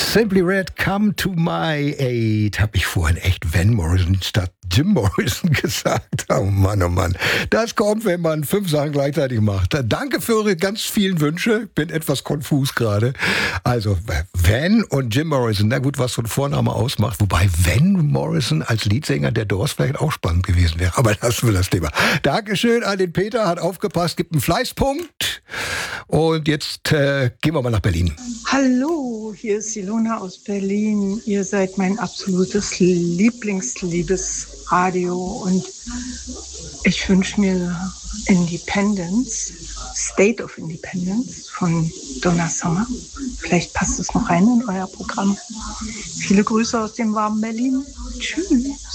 Simply Red, Come to My Aid. Habe ich vorhin echt Van Morrison statt Jim Morrison gesagt. Oh Mann, oh Mann. Das kommt, wenn man 5 Sachen gleichzeitig macht. Danke für eure ganz vielen Wünsche. Bin etwas konfus gerade. Also Van und Jim Morrison. Na gut, was so ein Vorname ausmacht. Wobei Van Morrison als Leadsänger der Doors vielleicht auch spannend gewesen wäre. Aber lassen wir das Thema. Dankeschön an den Peter. Hat aufgepasst. Gibt einen Fleißpunkt. Und jetzt gehen wir mal nach Berlin. Hallo, hier ist Ilona aus Berlin. Ihr seid mein absolutes Lieblingsradio und ich wünsche mir Independence, State of Independence von Donna Summer. Vielleicht passt es noch rein in euer Programm. Viele Grüße aus dem warmen Berlin. Tschüss.